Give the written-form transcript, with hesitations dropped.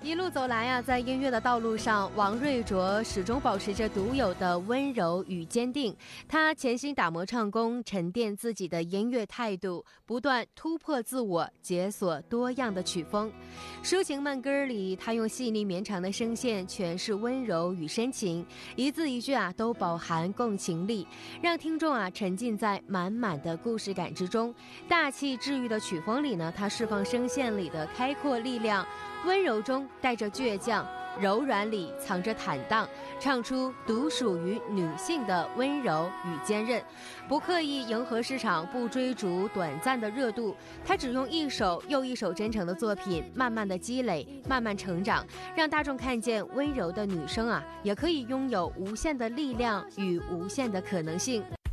一路走来啊，在音乐的道路上，王瑞卓始终保持着独有的温柔与坚定。他潜心打磨唱功，沉淀自己的音乐态度，不断突破自我，解锁多样的曲风。抒情慢歌里，他用细腻绵长的声线诠释温柔与深情，一字一句啊都饱含共情力，让听众啊沉浸在满满的故事感之中。大气治愈的曲风里呢，他释放声线里的开阔力量。温柔中带着倔强，柔软里藏着坦荡，唱出独属于女性的温柔与坚韧。不刻意迎合市场，不追逐短暂的热度，她只用一首又一首真诚的作品，慢慢的积累，慢慢成长，让大众看见温柔的女生啊，也可以拥有无限的力量与无限的可能性。